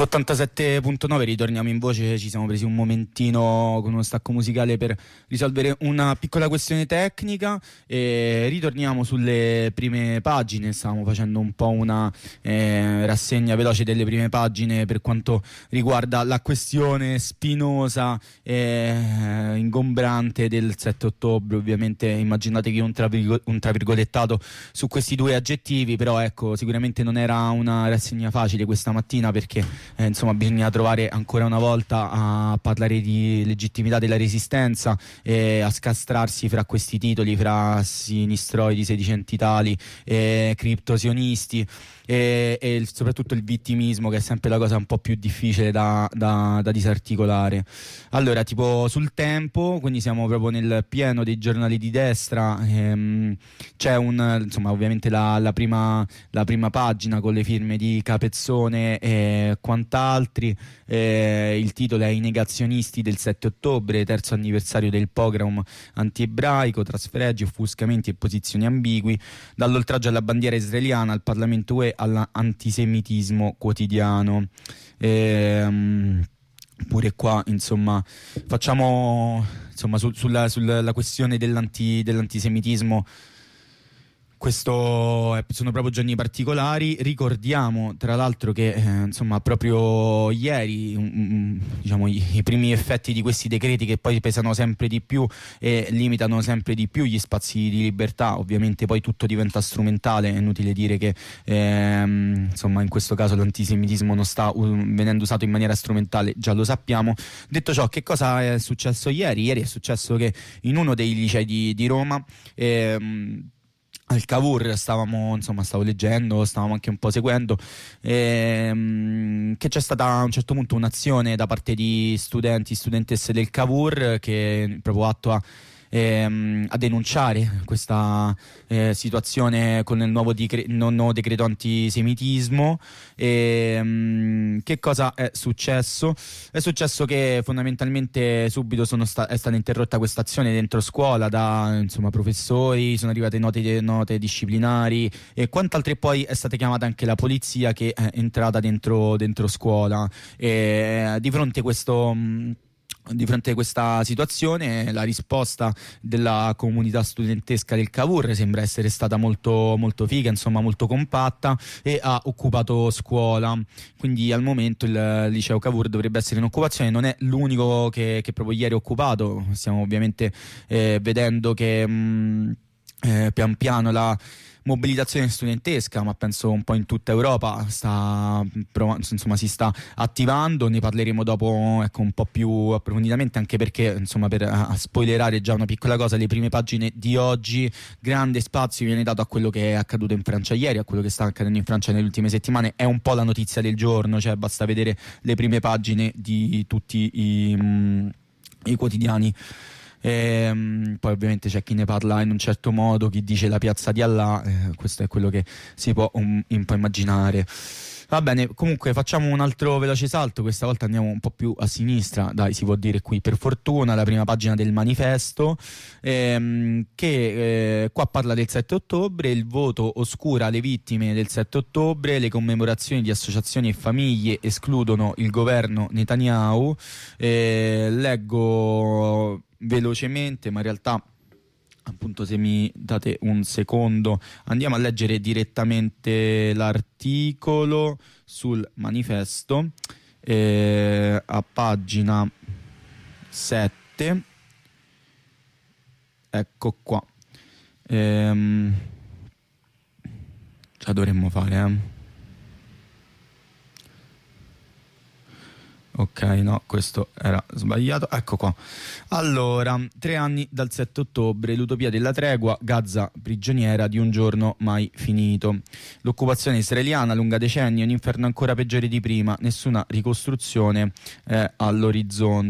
87.9, ritorniamo in voce. Ci siamo presi un momentino con uno stacco musicale per risolvere una piccola questione tecnica e ritorniamo sulle prime pagine. Stavamo facendo un po' una rassegna veloce delle prime pagine per quanto riguarda la questione spinosa e ingombrante del 7 ottobre. Ovviamente immaginatevi un travirgolettato su questi due aggettivi, però ecco, sicuramente non era una rassegna facile questa mattina, perché insomma bisogna trovare ancora una volta a parlare di legittimità della resistenza e a scastrarsi fra questi titoli, fra sinistroidi, sedicentitali, criptosionisti e soprattutto il vittimismo, che è sempre la cosa un po' più difficile da disarticolare. Allora, tipo sul Tempo, quindi siamo proprio nel pieno dei giornali di destra, c'è insomma ovviamente la prima pagina con le firme di Capezzone e quant'altri. Il titolo è "I negazionisti del 7 ottobre, terzo anniversario del pogrom anti-ebraico, tra sfregi, offuscamenti e posizioni ambigui, dall'oltraggio alla bandiera israeliana, al Parlamento UE, all'antisemitismo quotidiano". Pure qua, insomma, facciamo insomma sulla questione dell'antisemitismo. Sono proprio giorni particolari. Ricordiamo tra l'altro che insomma proprio ieri diciamo i primi effetti di questi decreti, che poi pesano sempre di più e limitano sempre di più gli spazi di libertà. Ovviamente poi tutto diventa strumentale, è inutile dire che insomma in questo caso l'antisemitismo non sta venendo usato in maniera strumentale, già lo sappiamo. Detto ciò, che cosa è successo ieri? Ieri è successo che in uno dei licei di Roma, al Cavour, stavo leggendo, stavamo anche un po' seguendo, che c'è stata a un certo punto un'azione da parte di studentesse del Cavour, che proprio atto a denunciare questa situazione con il nuovo decreto antisemitismo. Che cosa è successo? È successo che fondamentalmente subito è stata interrotta questa azione dentro scuola da insomma professori, sono arrivate note disciplinari e quant'altro, e poi è stata chiamata anche la polizia, che è entrata dentro scuola. Di fronte a questa situazione, la risposta della comunità studentesca del Cavour sembra essere stata molto, molto figa, insomma molto compatta, e ha occupato scuola. Quindi al momento il liceo Cavour dovrebbe essere in occupazione. Non è l'unico che proprio ieri è occupato. Stiamo ovviamente vedendo che pian piano la mobilitazione studentesca, ma penso un po' in tutta Europa, si sta attivando. Ne parleremo dopo, ecco, un po' più approfonditamente, anche perché insomma, per spoilerare già una piccola cosa, le prime pagine di oggi, grande spazio viene dato a quello che è accaduto in Francia ieri, a quello che sta accadendo in Francia nelle ultime settimane. È un po' la notizia del giorno, cioè basta vedere le prime pagine di tutti i quotidiani. Poi ovviamente c'è chi ne parla in un certo modo, chi dice la piazza di Allah, questo è quello che si può un po' immaginare. Va bene, comunque facciamo un altro veloce salto, questa volta andiamo un po' più a sinistra, dai, si può dire qui per fortuna, la prima pagina del Manifesto, che qua parla del 7 ottobre, il voto oscura le vittime del 7 ottobre, le commemorazioni di associazioni e famiglie escludono il governo Netanyahu. Leggo velocemente, ma in realtà, appunto, se mi date un secondo, andiamo a leggere direttamente l'articolo sul Manifesto, a pagina 7. Ecco qua. Ce la dovremmo fare, Ok, no, questo era sbagliato. Ecco qua. Allora, 3 anni dal 7 ottobre, l'utopia della tregua, Gaza prigioniera di un giorno mai finito. L'occupazione israeliana lunga decenni, un inferno ancora peggiore di prima, nessuna ricostruzione all'orizzonte.